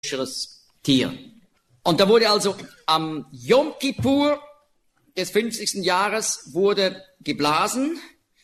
koscheres Tier. Und da wurde also am Yom Kippur des 50. Jahres wurde geblasen.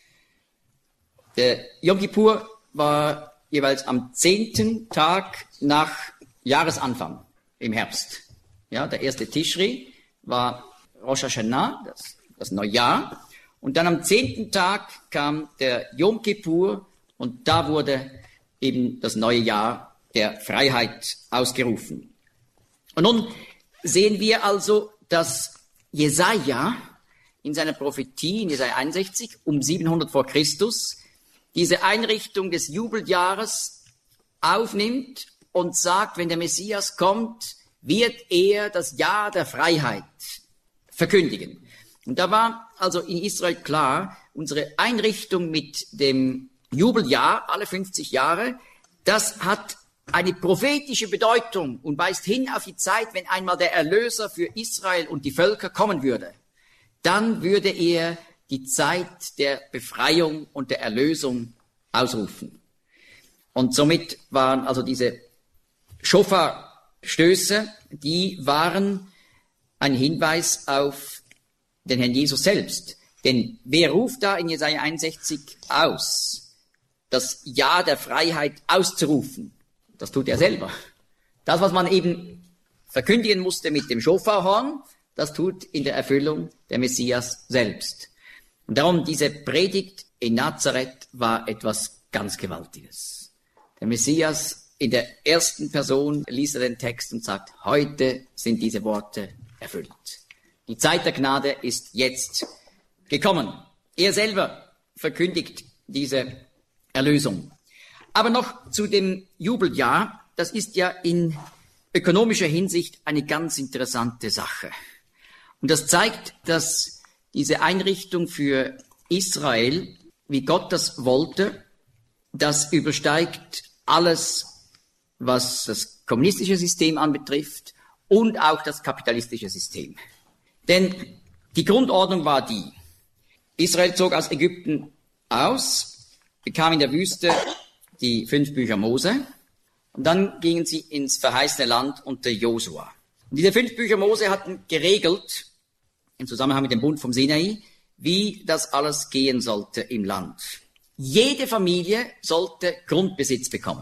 Der Yom Kippur war jeweils am 10. Tag nach Jahresanfang im Herbst. Ja, der erste Tischri war Rosh Hashanah, das Neujahr. Und dann am 10. Tag kam der Yom Kippur und da wurde eben das neue Jahr der Freiheit ausgerufen. Und nun sehen wir also, dass Jesaja in seiner Prophetie, in Jesaja 61, um 700 vor Christus, diese Einrichtung des Jubeljahres aufnimmt und sagt, wenn der Messias kommt, wird er das Jahr der Freiheit verkündigen. Und da war also in Israel klar, unsere Einrichtung mit dem Jubeljahr, alle 50 Jahre, das hat eine prophetische Bedeutung und weist hin auf die Zeit, wenn einmal der Erlöser für Israel und die Völker kommen würde. Dann würde er die Zeit der Befreiung und der Erlösung ausrufen. Und somit waren also diese Schofar-Stöße, die waren ein Hinweis auf den Herrn Jesus selbst. Denn wer ruft da in Jesaja 61 aus, das Jahr der Freiheit auszurufen? Das tut er selber. Das, was man eben verkündigen musste mit dem Schofarhorn, das tut in der Erfüllung der Messias selbst. Und darum, diese Predigt in Nazareth war etwas ganz Gewaltiges. Der Messias in der ersten Person liest er den Text und sagt, heute sind diese Worte erfüllt. Die Zeit der Gnade ist jetzt gekommen. Er selber verkündigt diese Erlösung. Aber noch zu dem Jubeljahr, das ist ja in ökonomischer Hinsicht eine ganz interessante Sache. Und das zeigt, dass diese Einrichtung für Israel, wie Gott das wollte, das übersteigt alles, was das kommunistische System anbetrifft und auch das kapitalistische System. Denn die Grundordnung war die: Israel zog aus Ägypten aus, bekam in der Wüste die 5 Bücher Mose und dann gingen sie ins verheißene Land unter Josua. Und diese 5 Bücher Mose hatten geregelt, im Zusammenhang mit dem Bund vom Sinai, wie das alles gehen sollte im Land. Jede Familie sollte Grundbesitz bekommen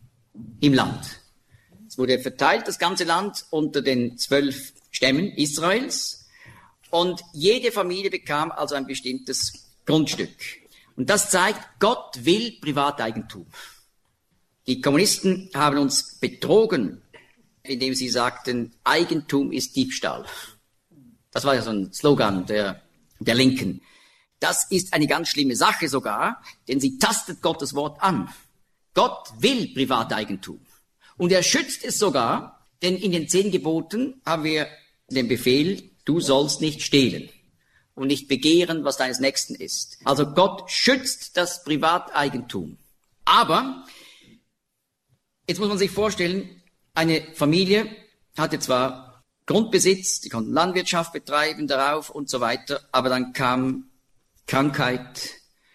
im Land. Es wurde verteilt, das ganze Land, unter den 12 Stämmen Israels. Und jede Familie bekam also ein bestimmtes Grundstück. Und das zeigt, Gott will Privateigentum. Die Kommunisten haben uns betrogen, indem sie sagten, Eigentum ist Diebstahl. Das war ja so ein Slogan der Linken. Das ist eine ganz schlimme Sache sogar, denn sie tastet Gottes Wort an. Gott will Privateigentum. Und er schützt es sogar, denn in den 10 Geboten haben wir den Befehl, du sollst nicht stehlen und nicht begehren, was deines Nächsten ist. Also Gott schützt das Privateigentum. Aber jetzt muss man sich vorstellen, eine Familie hatte zwar Grundbesitz, die konnten Landwirtschaft betreiben darauf und so weiter, aber dann kam Krankheit,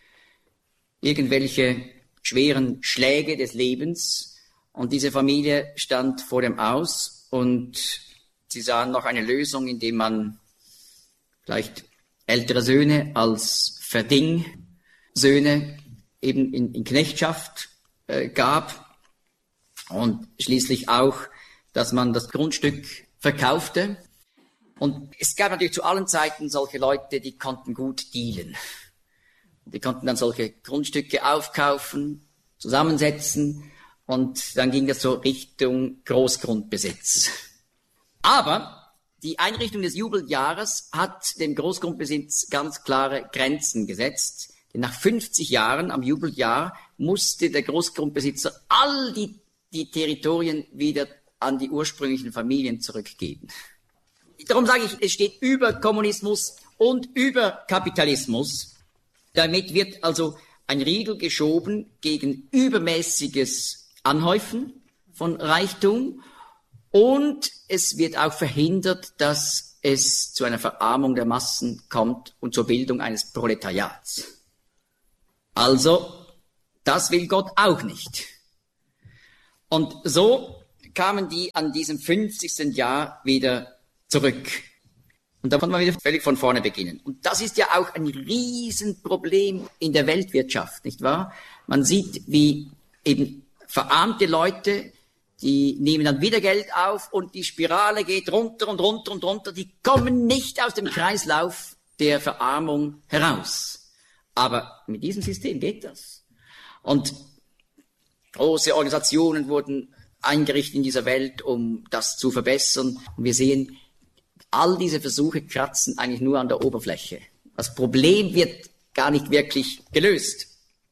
irgendwelche schweren Schläge des Lebens und diese Familie stand vor dem Aus und sie sahen noch eine Lösung, indem man vielleicht ältere Söhne als Verding-Söhne eben in Knechtschaft gab und schließlich auch, dass man das Grundstück verkaufte. Und es gab natürlich zu allen Zeiten solche Leute, die konnten gut dealen. Die konnten dann solche Grundstücke aufkaufen, zusammensetzen und dann ging das so Richtung Großgrundbesitz. Aber die Einrichtung des Jubeljahres hat dem Großgrundbesitz ganz klare Grenzen gesetzt. Denn nach 50 Jahren am Jubeljahr musste der Großgrundbesitzer all die Territorien wieder an die ursprünglichen Familien zurückgeben. Darum sage ich, es steht über Kommunismus und über Kapitalismus. Damit wird also ein Riegel geschoben gegen übermäßiges Anhäufen von Reichtum. Und es wird auch verhindert, dass es zu einer Verarmung der Massen kommt und zur Bildung eines Proletariats. Also, das will Gott auch nicht. Und so kamen die an diesem 50. Jahr wieder zurück. Und da konnte man wieder völlig von vorne beginnen. Und das ist ja auch ein Riesenproblem in der Weltwirtschaft, nicht wahr? Man sieht, wie eben verarmte Leute, die nehmen dann wieder Geld auf und die Spirale geht runter und runter und runter. Die kommen nicht aus dem Kreislauf der Verarmung heraus. Aber mit diesem System geht das. Und große Organisationen wurden eingerichtet in dieser Welt, um das zu verbessern. Und wir sehen, all diese Versuche kratzen eigentlich nur an der Oberfläche. Das Problem wird gar nicht wirklich gelöst.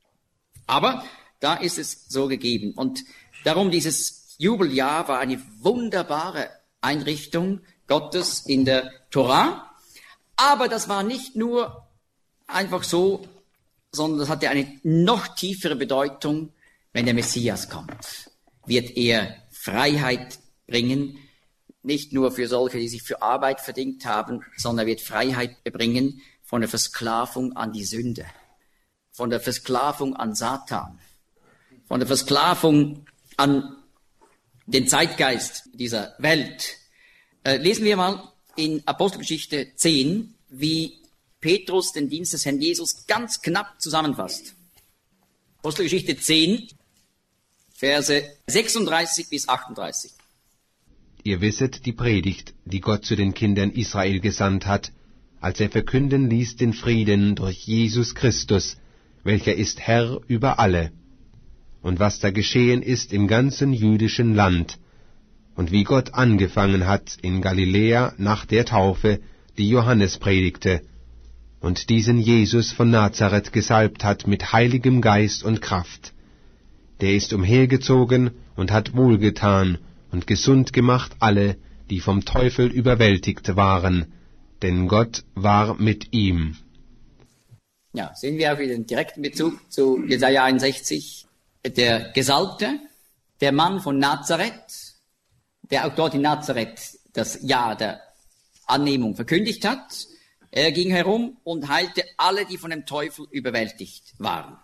Aber da ist es so gegeben. Und darum dieses Jubeljahr war eine wunderbare Einrichtung Gottes in der Tora. Aber das war nicht nur einfach so, sondern das hatte eine noch tiefere Bedeutung. Wenn der Messias kommt, wird er Freiheit bringen, nicht nur für solche, die sich für Arbeit verdient haben, sondern er wird Freiheit bringen von der Versklavung an die Sünde, von der Versklavung an Satan, von der Versklavung an den Zeitgeist dieser Welt. Lesen wir mal in Apostelgeschichte 10, wie Petrus den Dienst des Herrn Jesus ganz knapp zusammenfasst. Apostelgeschichte 10, Verse 36 bis 38. Ihr wisset die Predigt, die Gott zu den Kindern Israel gesandt hat, als er verkünden ließ den Frieden durch Jesus Christus, welcher ist Herr über alle. Und was da geschehen ist im ganzen jüdischen Land, und wie Gott angefangen hat in Galiläa nach der Taufe, die Johannes predigte, und diesen Jesus von Nazareth gesalbt hat mit heiligem Geist und Kraft. Der ist umhergezogen und hat wohlgetan und gesund gemacht alle, die vom Teufel überwältigt waren, denn Gott war mit ihm. Ja, sehen wir auch wieder den direkten Bezug zu Jesaja 61. Der Gesalbte, der Mann von Nazareth, der auch dort in Nazareth das Jahr der Annehmung verkündigt hat, er ging herum und heilte alle, die von dem Teufel überwältigt waren.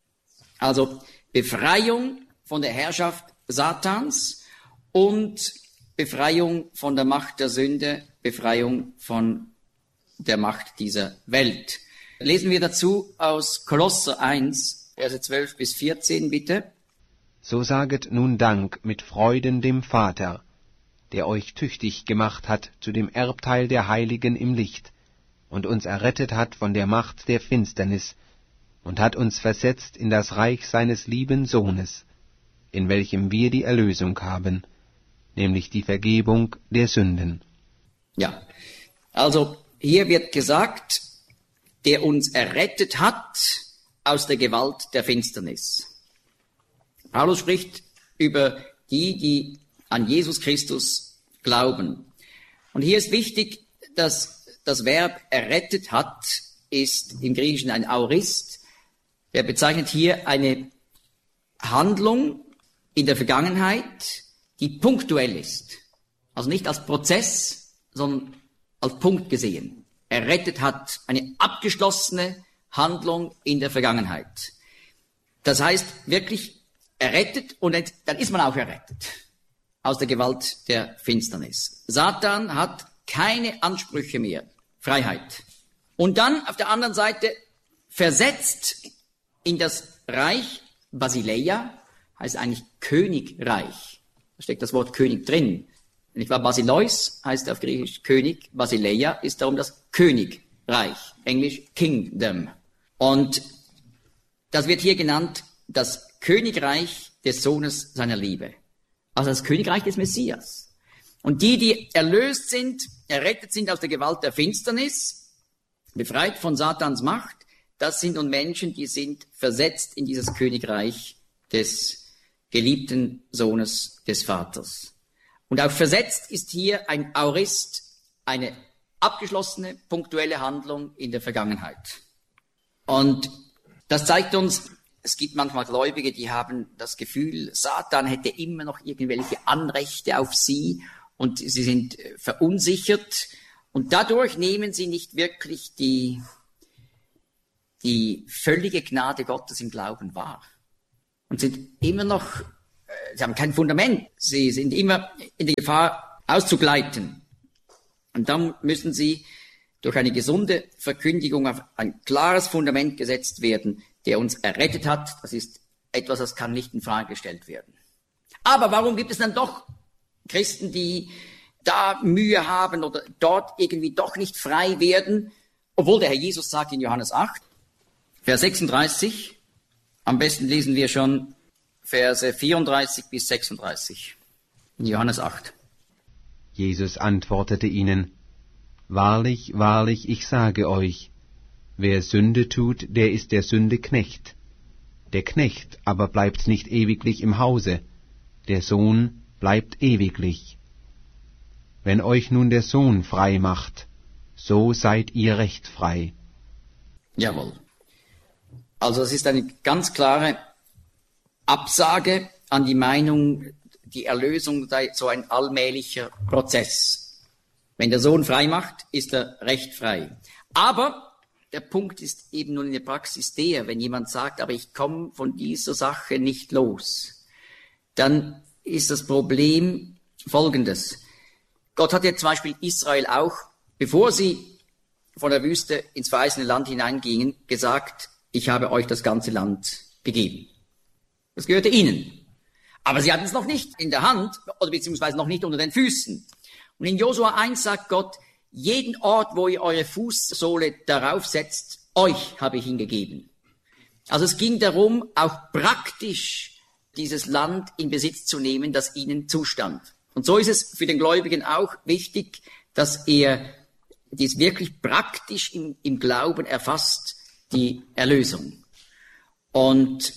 Also Befreiung von der Herrschaft Satans und Befreiung von der Macht der Sünde, Befreiung von der Macht dieser Welt. Lesen wir dazu aus Kolosser 1, Verse 12 bis 14, bitte. So saget nun Dank mit Freuden dem Vater, der euch tüchtig gemacht hat zu dem Erbteil der Heiligen im Licht und uns errettet hat von der Macht der Finsternis und hat uns versetzt in das Reich seines lieben Sohnes, in welchem wir die Erlösung haben, nämlich die Vergebung der Sünden. Ja, also hier wird gesagt, der uns errettet hat aus der Gewalt der Finsternis. Paulus spricht über die an Jesus Christus glauben. Und hier ist wichtig, dass das Verb errettet hat, ist im Griechischen ein Aorist. Der bezeichnet hier eine Handlung in der Vergangenheit, die punktuell ist. Also nicht als Prozess, sondern als Punkt gesehen. Errettet hat eine abgeschlossene Handlung in der Vergangenheit. Das heißt wirklich errettet und dann ist man auch errettet aus der Gewalt der Finsternis. Satan hat keine Ansprüche mehr. Freiheit. Und dann auf der anderen Seite versetzt in das Reich Basileia, heißt eigentlich Königreich. Da steckt das Wort König drin. Nicht wahr? Basileus heißt auf Griechisch König, Basileia ist darum das Königreich, Englisch Kingdom. Und das wird hier genannt das Königreich des Sohnes seiner Liebe. Also das Königreich des Messias. Und die erlöst sind, errettet sind aus der Gewalt der Finsternis, befreit von Satans Macht, das sind nun Menschen, die sind versetzt in dieses Königreich des geliebten Sohnes des Vaters. Und auch versetzt ist hier ein Aorist, eine abgeschlossene, punktuelle Handlung in der Vergangenheit. Und das zeigt uns, es gibt manchmal Gläubige, die haben das Gefühl, Satan hätte immer noch irgendwelche Anrechte auf sie und sie sind verunsichert und dadurch nehmen sie nicht wirklich die völlige Gnade Gottes im Glauben wahr und sind immer noch sie haben kein Fundament. Sie sind immer in der Gefahr auszugleiten. Und dann müssen sie durch eine gesunde Verkündigung auf ein klares Fundament gesetzt werden, der uns errettet hat. Das ist etwas, das kann nicht in Frage gestellt werden. Aber warum gibt es dann doch Christen, die da Mühe haben oder dort irgendwie doch nicht frei werden, obwohl der Herr Jesus sagt in Johannes 8, Vers 36, am besten lesen wir schon Verse 34 bis 36 in Johannes 8. Jesus antwortete ihnen, Wahrlich, wahrlich, ich sage euch, wer Sünde tut, der ist der Sünde Knecht. Der Knecht aber bleibt nicht ewiglich im Hause, der Sohn bleibt ewiglich. Wenn euch nun der Sohn frei macht, so seid ihr recht frei. Jawohl. Also es ist eine ganz klare Absage an die Meinung, die Erlösung sei so ein allmählicher Prozess. Wenn der Sohn frei macht, ist er recht frei. Aber der Punkt ist eben nun in der Praxis der, wenn jemand sagt, aber ich komme von dieser Sache nicht los, dann ist das Problem folgendes. Gott hat ja zum Beispiel Israel auch, bevor sie von der Wüste ins verheißene Land hineingingen, gesagt, ich habe euch das ganze Land gegeben. Das gehörte ihnen. Aber sie hatten es noch nicht in der Hand, oder beziehungsweise noch nicht unter den Füßen. Und in Josua 1 sagt Gott, jeden Ort, wo ihr eure Fußsohle darauf setzt, euch habe ich ihn gegeben. Also es ging darum, auch praktisch dieses Land in Besitz zu nehmen, das ihnen zustand. Und so ist es für den Gläubigen auch wichtig, dass er dies wirklich praktisch im Glauben erfasst, die Erlösung. Und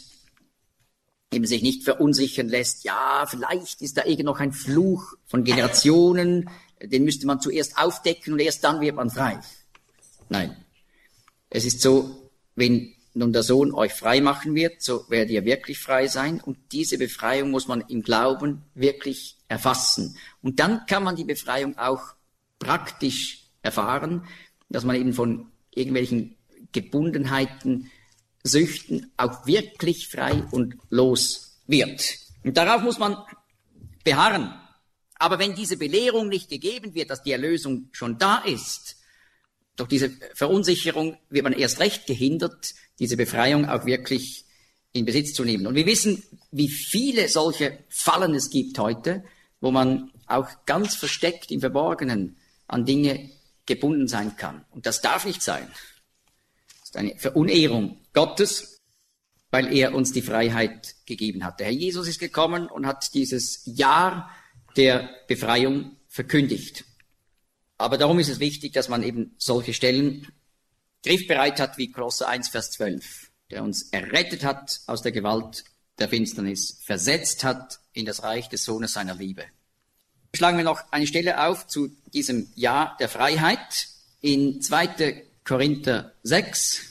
eben sich nicht verunsichern lässt, ja, vielleicht ist da irgend noch ein Fluch von Generationen, den müsste man zuerst aufdecken und erst dann wird man frei. Nein, es ist so, wenn nun der Sohn euch frei machen wird, so werdet ihr wirklich frei sein und diese Befreiung muss man im Glauben wirklich erfassen. Und dann kann man die Befreiung auch praktisch erfahren, dass man eben von irgendwelchen Gebundenheiten, Süchten auch wirklich frei und los wird. Und darauf muss man beharren. Aber wenn diese Belehrung nicht gegeben wird, dass die Erlösung schon da ist, durch diese Verunsicherung wird man erst recht gehindert, diese Befreiung auch wirklich in Besitz zu nehmen. Und wir wissen, wie viele solche Fallen es gibt heute, wo man auch ganz versteckt im Verborgenen an Dinge gebunden sein kann. Und das darf nicht sein. Das ist eine Verunehrung Gottes, weil er uns die Freiheit gegeben hat. Der Herr Jesus ist gekommen und hat dieses Jahr der Befreiung verkündigt. Aber darum ist es wichtig, dass man eben solche Stellen griffbereit hat wie Kolosser 1, Vers 12, der uns errettet hat aus der Gewalt der Finsternis, versetzt hat in das Reich des Sohnes seiner Liebe. Schlagen wir noch eine Stelle auf zu diesem Jahr der Freiheit in 2. Korinther 6.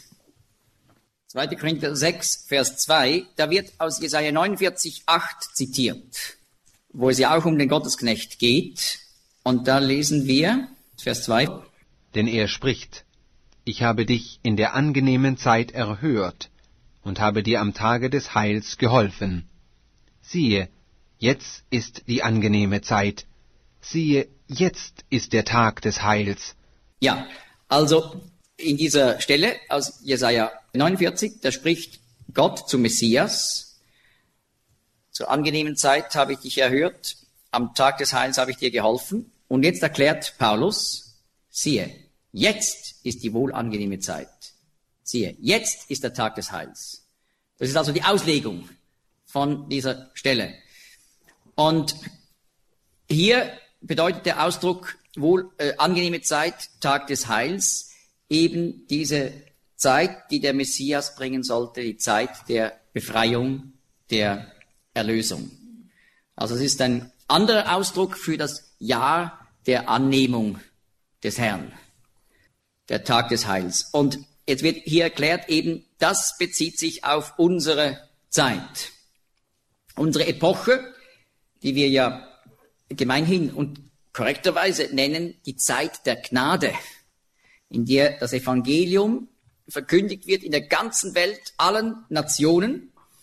2. Korinther 6, Vers 2, da wird aus Jesaja 49, 8 zitiert, wo es ja auch um den Gottesknecht geht. Und da lesen wir, Vers 2. Denn er spricht, ich habe dich in der angenehmen Zeit erhört und habe dir am Tage des Heils geholfen. Siehe, jetzt ist die angenehme Zeit. Siehe, jetzt ist der Tag des Heils. Ja, also in dieser Stelle aus Jesaja 49, da spricht Gott zum Messias. Zur angenehmen Zeit habe ich dich erhört, am Tag des Heils habe ich dir geholfen. Und jetzt erklärt Paulus, siehe, jetzt ist die wohlangenehme Zeit. Siehe, jetzt ist der Tag des Heils. Das ist also die Auslegung von dieser Stelle. Und hier bedeutet der Ausdruck angenehme Zeit, Tag des Heils, eben diese Zeit, die der Messias bringen sollte, die Zeit der Befreiung, der Erlösung. Also es ist ein anderer Ausdruck für das Jahr der Annehmung des Herrn, der Tag des Heils. Und jetzt wird hier erklärt eben, das bezieht sich auf unsere Zeit. Unsere Epoche, die wir ja gemeinhin und korrekterweise nennen, die Zeit der Gnade, in der das Evangelium verkündigt wird in der ganzen Welt, allen Nationen.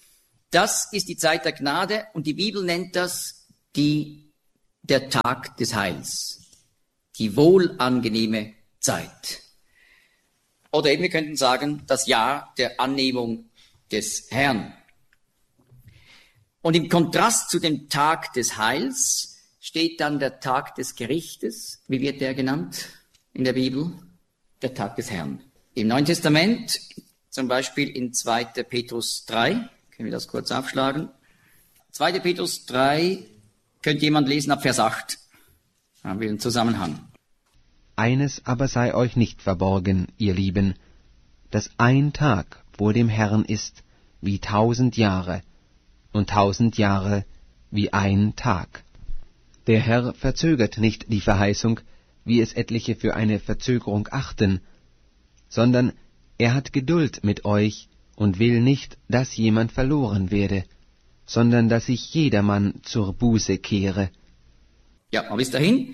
Das ist die Zeit der Gnade und die Bibel nennt das der Tag des Heils, die wohlangenehme Zeit. Oder eben wir könnten sagen, das Jahr der Annehmung des Herrn. Und im Kontrast zu dem Tag des Heils steht dann der Tag des Gerichtes. Wie wird der genannt in der Bibel? Der Tag des Herrn. Im Neuen Testament, zum Beispiel in 2. Petrus 3, können wir das kurz aufschlagen. 2. Petrus 3, könnte jemand lesen ab Vers 8. Da haben wir einen Zusammenhang. Eines aber sei euch nicht verborgen, ihr Lieben, dass ein Tag vor dem Herrn ist wie 1000 Jahre und 1000 Jahre wie ein Tag. Der Herr verzögert nicht die Verheißung, wie es etliche für eine Verzögerung achten, sondern er hat Geduld mit euch und will nicht, dass jemand verloren werde, sondern dass sich jedermann zur Buße kehre. Ja, aber bis dahin.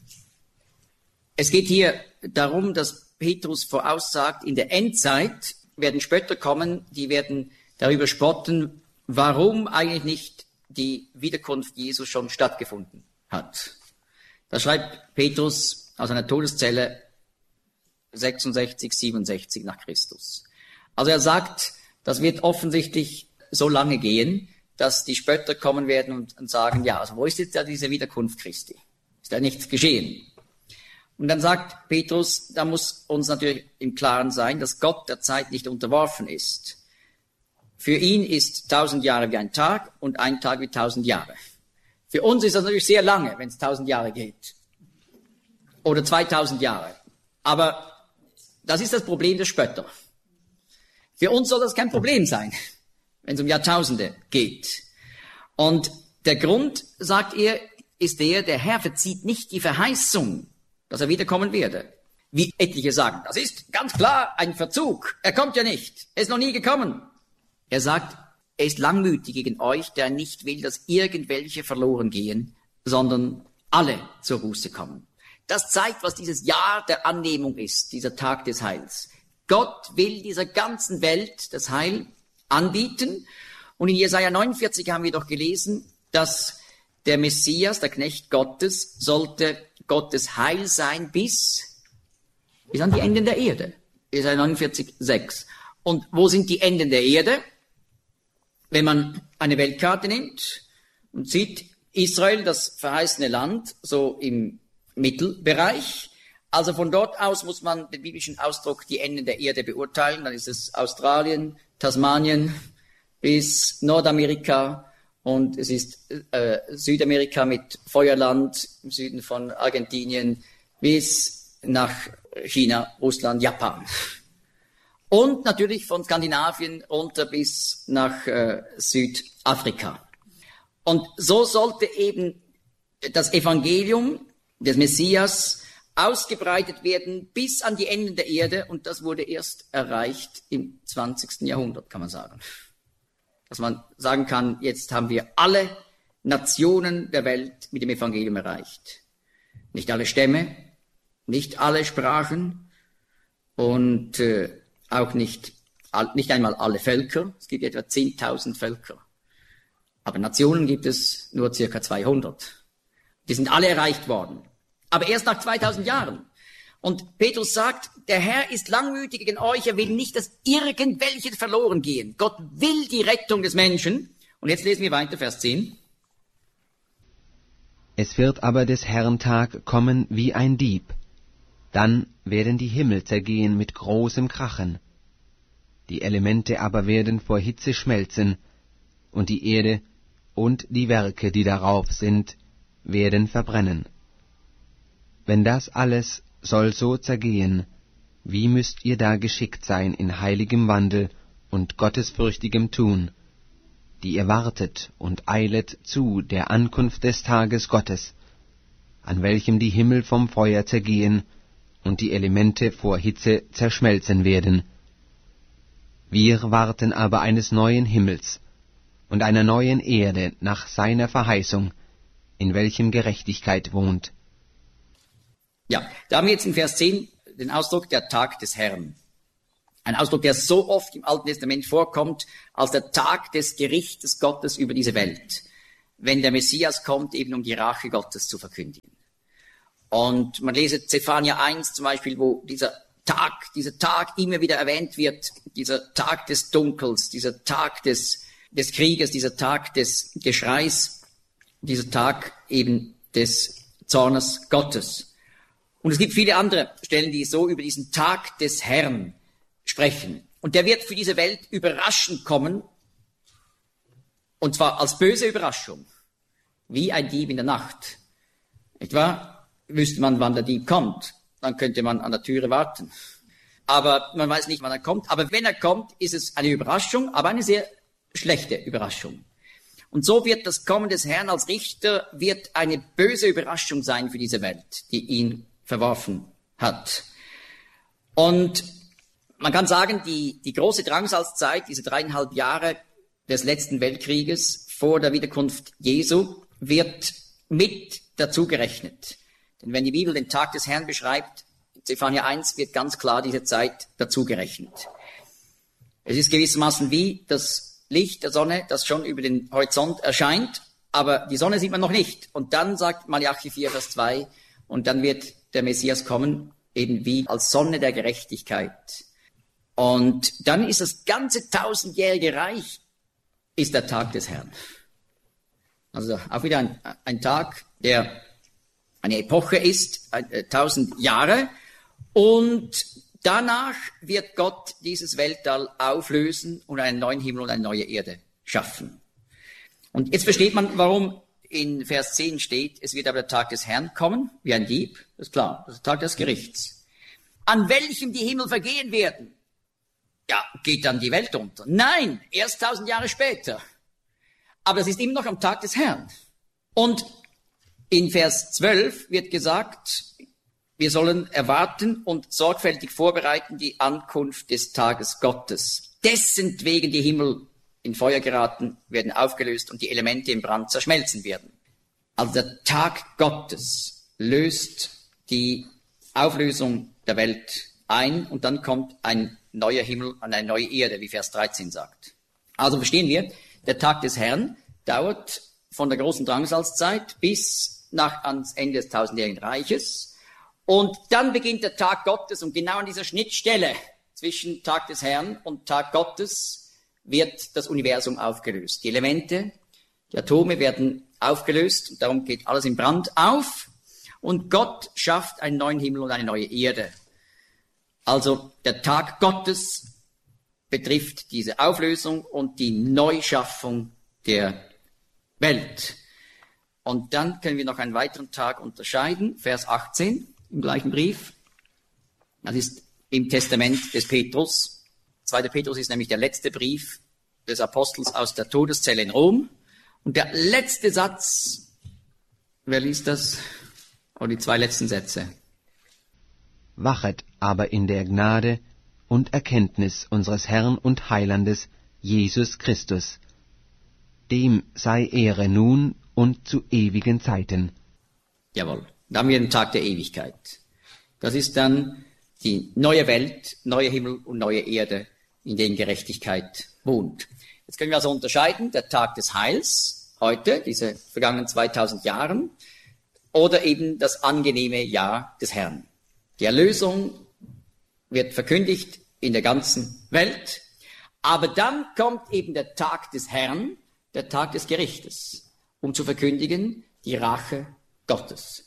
Es geht hier darum, dass Petrus voraussagt, in der Endzeit werden Spötter kommen, die werden darüber spotten, warum eigentlich nicht die Wiederkunft Jesu schon stattgefunden hat. Das schreibt Petrus aus einer Todeszelle 66, 67 nach Christus. Also er sagt, das wird offensichtlich so lange gehen, dass die Spötter kommen werden und sagen, ja, also wo ist jetzt ja diese Wiederkunft Christi? Ist da nichts geschehen? Und dann sagt Petrus, da muss uns natürlich im Klaren sein, dass Gott der Zeit nicht unterworfen ist. Für ihn ist 1000 Jahre wie ein Tag und ein Tag wie 1000 Jahre. Für uns ist das natürlich sehr lange, wenn es 1000 Jahre geht. Oder 2000 Jahre. Aber das ist das Problem der Spötter. Für uns soll das kein Problem sein, wenn es um Jahrtausende geht. Und der Grund, sagt er, ist der Herr verzieht nicht die Verheißung, dass er wiederkommen werde. Wie etliche sagen, das ist ganz klar ein Verzug. Er kommt ja nicht. Er ist noch nie gekommen. Er sagt, er ist langmütig gegen euch, der nicht will, dass irgendwelche verloren gehen, sondern alle zur Buße kommen. Das zeigt, was dieses Jahr der Annehmung ist, dieser Tag des Heils. Gott will dieser ganzen Welt das Heil anbieten. Und in Jesaja 49 haben wir doch gelesen, dass der Messias, der Knecht Gottes, sollte Gottes Heil sein bis an die Enden der Erde. Jesaja 49, 6. Und wo sind die Enden der Erde? Wenn man eine Weltkarte nimmt und sieht Israel, das verheißene Land, so im Mittelbereich. Also von dort aus muss man den biblischen Ausdruck die Enden der Erde beurteilen. Dann ist es Australien, Tasmanien bis Nordamerika und es ist Südamerika mit Feuerland im Süden von Argentinien bis nach China, Russland, Japan. Und natürlich von Skandinavien runter bis nach Südafrika. Und so sollte eben das Evangelium des Messias ausgebreitet werden bis an die Enden der Erde. Und das wurde erst erreicht im 20. Jahrhundert, kann man sagen. Dass man sagen kann, jetzt haben wir alle Nationen der Welt mit dem Evangelium erreicht. Nicht alle Stämme, nicht alle Sprachen und auch nicht einmal alle Völker. Es gibt etwa 10.000 Völker. Aber Nationen gibt es nur circa 200. Die sind alle erreicht worden. Aber erst nach 2000 Jahren. Und Petrus sagt, der Herr ist langmütig gegen euch. Er will nicht, dass irgendwelche verloren gehen. Gott will die Rettung des Menschen. Und jetzt lesen wir weiter, Vers 10. Es wird aber des Herrn Tag kommen wie ein Dieb. Dann werden die Himmel zergehen mit großem Krachen. Die Elemente aber werden vor Hitze schmelzen, und die Erde und die Werke, die darauf sind, werden verbrennen. Wenn das alles soll so zergehen, wie müsst ihr da geschickt sein in heiligem Wandel und gottesfürchtigem Tun, die ihr wartet und eilet zu der Ankunft des Tages Gottes, an welchem die Himmel vom Feuer zergehen und die Elemente vor Hitze zerschmelzen werden. Wir warten aber eines neuen Himmels und einer neuen Erde nach seiner Verheißung, in welchem Gerechtigkeit wohnt. Ja, da haben wir jetzt in Vers 10 den Ausdruck der Tag des Herrn. Ein Ausdruck, der so oft im Alten Testament vorkommt, als der Tag des Gerichtes Gottes über diese Welt. Wenn der Messias kommt, eben um die Rache Gottes zu verkündigen. Und man lese Zephania 1 zum Beispiel, wo dieser Tag immer wieder erwähnt wird, dieser Tag des Dunkels, dieser Tag des Krieges, dieser Tag des Geschreis, dieser Tag eben des Zornes Gottes. Und es gibt viele andere Stellen, die so über diesen Tag des Herrn sprechen. Und der wird für diese Welt überraschend kommen, und zwar als böse Überraschung, wie ein Dieb in der Nacht. Nicht wahr? Wüsste man, wann der Dieb kommt, dann könnte man an der Türe warten. Aber man weiß nicht, wann er kommt. Aber wenn er kommt, ist es eine Überraschung, aber eine sehr schlechte Überraschung. Und so wird das Kommen des Herrn als Richter wird eine böse Überraschung sein für diese Welt, die ihn verworfen hat. Und man kann sagen, die große Drangsalzzeit, diese 3,5 Jahre des letzten Weltkrieges vor der Wiederkunft Jesu, wird mit dazu gerechnet. Denn wenn die Bibel den Tag des Herrn beschreibt, in Zephania 1 wird ganz klar diese Zeit dazu gerechnet. Es ist gewissermaßen wie das Licht der Sonne, das schon über den Horizont erscheint, aber die Sonne sieht man noch nicht. Und dann sagt Malachi 4, Vers 2, und dann wird der Messias kommen, eben wie als Sonne der Gerechtigkeit. Und dann ist das ganze 1000-jährige Reich, ist der Tag des Herrn. Also auch wieder ein Tag, der eine Epoche ist, 1000 Jahre. Und danach wird Gott dieses Weltall auflösen und einen neuen Himmel und eine neue Erde schaffen. Und jetzt versteht man, warum in Vers 10 steht, es wird aber der Tag des Herrn kommen, wie ein Dieb. Das ist klar, das ist der Tag des Gerichts. An welchem die Himmel vergehen werden. Ja, geht dann die Welt unter? Nein, erst 1000 Jahre später. Aber es ist immer noch am Tag des Herrn. Und in Vers 12 wird gesagt, wir sollen erwarten und sorgfältig vorbereiten die Ankunft des Tages Gottes. Dessen wegen die Himmel in Feuer geraten, werden aufgelöst und die Elemente im Brand zerschmelzen werden. Also der Tag Gottes löst die Auflösung der Welt ein und dann kommt ein neuer Himmel und eine neue Erde, wie Vers 13 sagt. Also verstehen wir, der Tag des Herrn dauert von der großen Drangsalzzeit bis ans Ende des 1000-jährigen Reiches. Und dann beginnt der Tag Gottes und genau an dieser Schnittstelle zwischen Tag des Herrn und Tag Gottes wird das Universum aufgelöst. Die Elemente, die Atome werden aufgelöst und darum geht alles in Brand auf und Gott schafft einen neuen Himmel und eine neue Erde. Also der Tag Gottes betrifft diese Auflösung und die Neuschaffung der Welt. Und dann können wir noch einen weiteren Tag unterscheiden, Vers 18 im gleichen Brief. Das ist im Testament des Petrus. 2. Petrus ist nämlich der letzte Brief des Apostels aus der Todeszelle in Rom. Und der letzte Satz, wer liest das? Oder die 2 letzten Sätze. Wachet aber in der Gnade und Erkenntnis unseres Herrn und Heilandes Jesus Christus. Dem sei Ehre nun und zu ewigen Zeiten. Jawohl, da haben wir den Tag der Ewigkeit. Das ist dann die neue Welt, neue Himmel und neue Erde, in denen Gerechtigkeit wohnt. Jetzt können wir also unterscheiden, der Tag des Heils, heute, diese vergangenen 2000 Jahren, oder eben das angenehme Jahr des Herrn. Die Erlösung wird verkündigt in der ganzen Welt, aber dann kommt eben der Tag des Herrn, der Tag des Gerichtes, um zu verkündigen die Rache Gottes.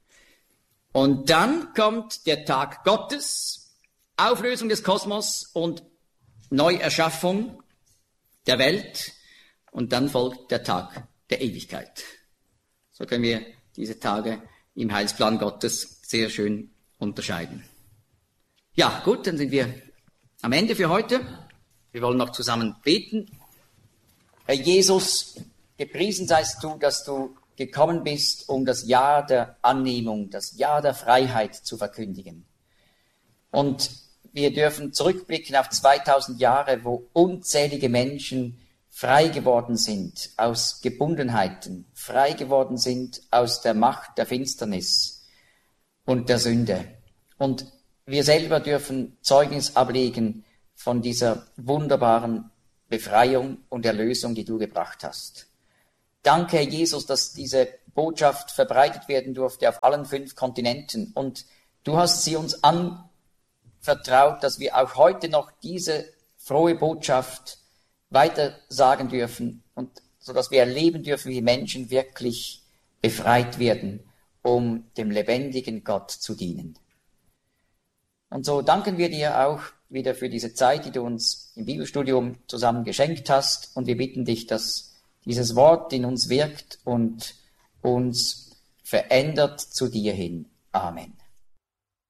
Und dann kommt der Tag Gottes, Auflösung des Kosmos und Neuerschaffung der Welt. Und dann folgt der Tag der Ewigkeit. So können wir diese Tage im Heilsplan Gottes sehr schön unterscheiden. Ja, gut, dann sind wir am Ende für heute. Wir wollen noch zusammen beten. Herr Jesus, gepriesen seist du, dass du gekommen bist, um das Jahr der Annehmung, das Jahr der Freiheit zu verkündigen. Und wir dürfen zurückblicken auf 2000 Jahre, wo unzählige Menschen frei geworden sind aus Gebundenheiten, frei geworden sind aus der Macht der Finsternis und der Sünde. Und wir selber dürfen Zeugnis ablegen von dieser wunderbaren Befreiung und Erlösung, die du gebracht hast. Danke, Herr Jesus, dass diese Botschaft verbreitet werden durfte auf allen 5 Kontinenten. Und du hast sie uns anvertraut, dass wir auch heute noch diese frohe Botschaft weiter sagen dürfen und so dass wir erleben dürfen, wie Menschen wirklich befreit werden, um dem lebendigen Gott zu dienen. Und so danken wir dir auch wieder für diese Zeit, die du uns im Bibelstudium zusammen geschenkt hast. Und wir bitten dich, dass dieses Wort in uns wirkt und uns verändert zu dir hin. Amen.